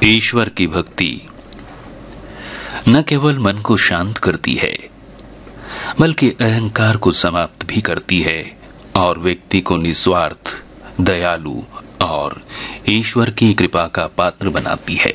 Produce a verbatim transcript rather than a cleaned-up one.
ईश्वर की भक्ति न केवल मन को शांत करती है, बल्कि अहंकार को समाप्त भी करती है और व्यक्ति को निस्वार्थ, दयालु और ईश्वर की कृपा का पात्र बनाती है।